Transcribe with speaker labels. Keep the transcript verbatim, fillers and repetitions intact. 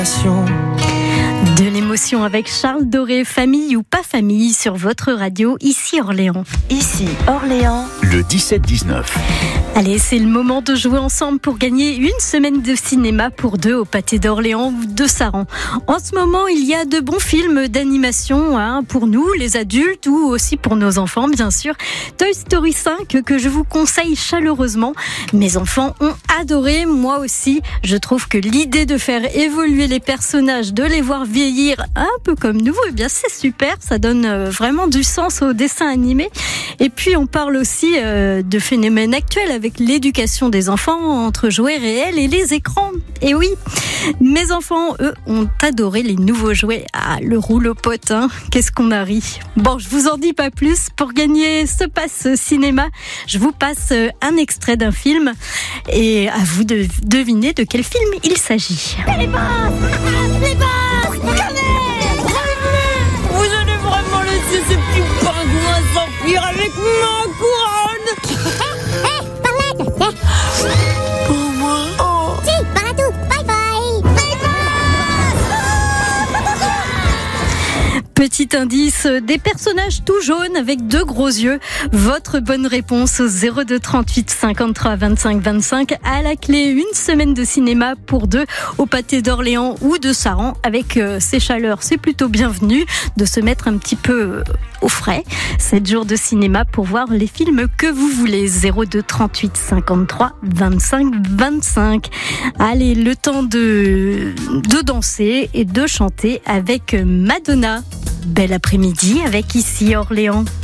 Speaker 1: De l'émotion avec Charles Doré, famille ou pas famille, sur votre radio, ici Orléans.
Speaker 2: Ici Orléans,
Speaker 3: le dix-sept dix-neuf.
Speaker 1: Allez, c'est le moment de jouer ensemble pour gagner une semaine de cinéma pour deux au Pâté d'Orléans ou de Saran. En ce moment, il y a de bons films d'animation hein, pour nous, les adultes, ou aussi pour nos enfants, bien sûr. Toy Story cinq, que je vous conseille chaleureusement. Mes enfants ont adoré, moi aussi. Je trouve que l'idée de faire évoluer les personnages, de les voir vieillir un peu comme nous, eh bien c'est super, ça donne vraiment du sens au dessin animé. Et puis on parle aussi euh, de phénomènes actuels avec l'éducation des enfants entre jouets réels et les écrans. Et oui, mes enfants, eux, ont adoré les nouveaux jouets. Ah, le rouleau-pote, hein, qu'est-ce qu'on a ri. Bon, je vous en dis pas plus. Pour gagner ce pass cinéma, je vous passe un extrait d'un film et à vous de deviner de quel film il s'agit.
Speaker 4: Les boss, les boss, vous allez vraiment laisser ces petits pingouins s'enfuir avec ma couronne?
Speaker 5: Pour moi.
Speaker 4: Oh.
Speaker 5: Si, Baratou, bye bye. Bye bye.
Speaker 1: Petit indice, des personnages tout jaunes avec deux gros yeux. Votre bonne réponse au zéro deux trente-huit cinquante-trois vingt-cinq vingt-cinq. À la clé, une semaine de cinéma pour deux au Pâté d'Orléans ou de Saran. Avec euh, ces chaleurs, c'est plutôt bienvenu de se mettre un petit peu euh, au frais. sept jours de cinéma pour voir les films que vous voulez. zéro deux trente-huit cinquante-trois vingt-cinq vingt-cinq. Allez, le temps de, de danser et de chanter avec Madonna. Bel après-midi avec ici Orléans.